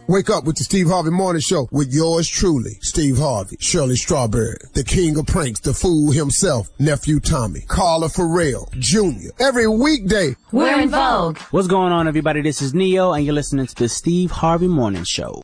Wake up with the Steve Harvey Morning Show with yours truly, Steve Harvey, Shirley Strawberry, the king of pranks, the fool himself, Nephew Tommy, Carla Farrell, Jr. Every weekday. We're in vogue. What's going on, everybody? This is Neo, and you're listening to the Steve Harvey Morning Show.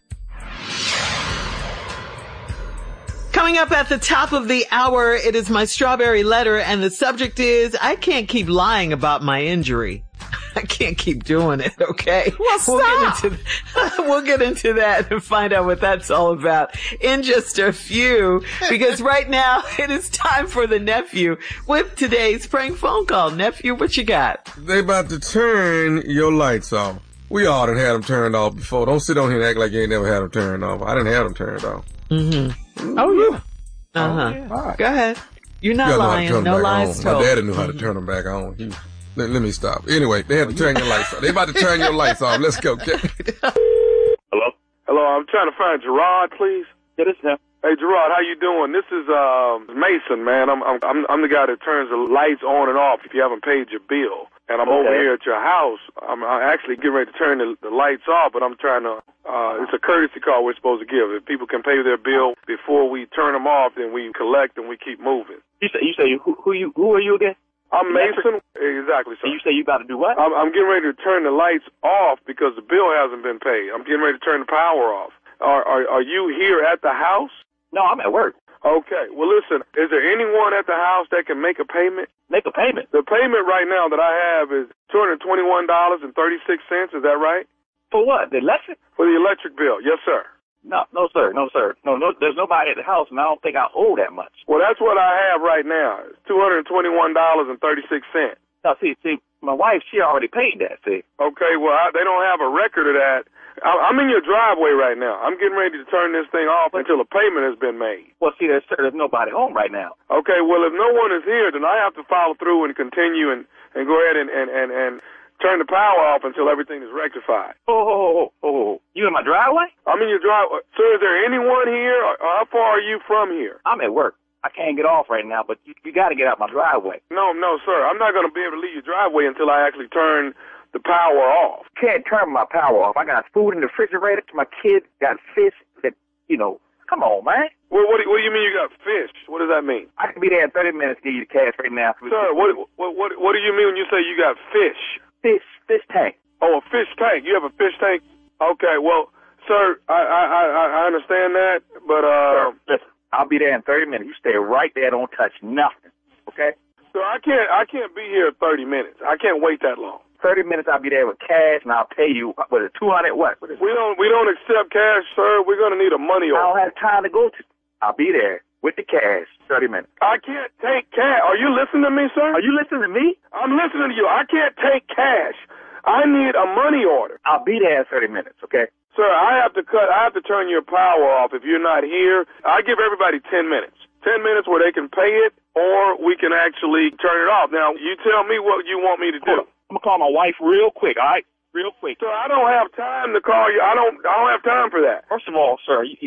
Coming up at the top of the hour, it is my strawberry letter, and the subject is, I can't keep lying about my injury. I can't keep doing it, okay? Well, stop. We'll get into that and find out what that's all about in just a few, because right now it is time for the nephew with today's prank phone call. Nephew, what you got? They about to turn your lights off. We all done had them turned off before. Don't sit on here and act like you ain't never had them turned off. I didn't have them turned off. Mm-hmm. Oh, yeah. Uh-huh. Oh, yeah. Go ahead. You're not lying. No lies told. My daddy knew how to turn them back on. Let me stop. Anyway, they had to turn your lights off. They about to turn your lights off. Let's go. Hello? Hello, I'm trying to find Gerard, please. Yeah, this is him. Hey, Gerard, how you doing? This is Mason, man. I'm the guy that turns the lights on and off if you haven't paid your bill. And I'm over here at your house. I'm actually getting ready to turn the lights off, but I'm trying to, it's a courtesy call we're supposed to give. If people can pay their bill before we turn them off, then we collect and we keep moving. You say who are you again? I'm Mason. Exactly, sir. And you say you about to do what? I'm getting ready to turn the lights off because the bill hasn't been paid. I'm getting ready to turn the power off. Are you here at the house? No, I'm at work. Okay. Well, listen, is there anyone at the house that can make a payment? Make a payment? The payment right now that I have is $221.36. Is that right? For what? The electric? For the electric bill. Yes, sir. No, sir. No, there's nobody at the house, and I don't think I owe that much. Well, that's what I have right now. It's $221.36. Now, see, my wife, she already paid that, see. Okay, well, they don't have a record of that. I'm in your driveway right now. I'm getting ready to turn this thing off until a payment has been made. Well, see, there's nobody home right now. Okay, well, if no one is here, then I have to follow through and continue and go ahead and turn the power off until everything is rectified. Oh. You in my driveway? I'm in your driveway. Sir, is there anyone here? Or how far are you from here? I'm at work. I can't get off right now, but you got to get out my driveway. No, sir. I'm not going to be able to leave your driveway until I actually turn the power off. Can't turn my power off. I got food in the refrigerator. My kids got fish that, come on, man. Well, what do you mean you got fish? What does that mean? I can be there in 30 minutes to give you the cash right now. Sir, what do you mean when you say you got fish? Fish tank. Oh, a fish tank. You have a fish tank? Okay, well, sir, I understand that, but Sir, listen, I'll be there in 30 minutes. You stay right there, don't touch nothing. Okay? So I can't be here 30 minutes. I can't wait that long. 30 minutes I'll be there with cash and I'll pay you what is it, 200 what? What is it? We don't accept cash, sir. We're gonna need a money order. I don't have time to go to. I'll be there with the cash. 30 minutes. I can't take cash. Are you listening to me, sir? Are you listening to me? I'm listening to you. I can't take cash. I need a money order. I'll be there in 30 minutes, okay? Sir, I have to turn your power off if you're not here. I give everybody 10 minutes. 10 minutes where they can pay it or we can actually turn it off. Now, you tell me what you want me to do. I'm going to call my wife real quick, all right? Real quick. Sir, I don't have time to call you. I don't have time for that. First of all, sir,